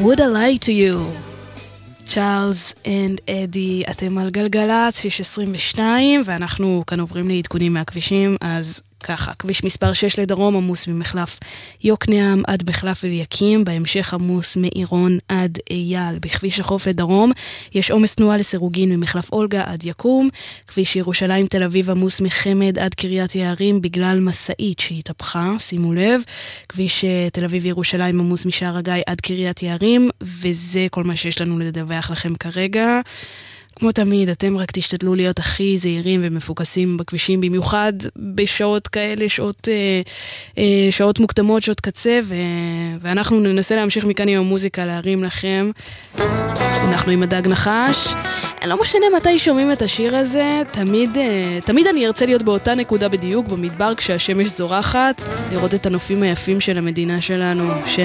Would I lie to you? צ'ארלס אנד אדי, אתם על גלגלת 622, ואנחנו כאן עוברים לעדכונים מהכבישים. אז ככה, כביש מספר 6 לדרום עמוס ממחלף יוקנעם עד מחלף אליקים, בהמשך עמוס מעירון עד אייל. בכביש החוף לדרום יש עומס תנועה לסירוגין ממחלף אולגה עד יקום. כביש ירושלים תל אביב עמוס מחמד עד קריית יערים בגלל מסעית שהתהפכה, שימו לב. כביש תל אביב ירושלים עמוס משער הגיא עד קריית יערים, וזה כל מה שיש לנו לדווח לכם כרגע. כמו תמיד, אתם רק תשתדלו להיות הכי זהירים ומפוקסים בכבישים, במיוחד בשעות כאלה, שעות מוקדמות, שעות קצה, ואנחנו ננסה להמשיך מכאן עם המוזיקה, להרים לכם. אנחנו עם הדג נחש. לא משנה מתי שומעים את השיר הזה, תמיד אני ארצה להיות באותה נקודה בדיוק, במדבר כשהשמש זורחת, לראות את הנופים היפים של המדינה שלנו,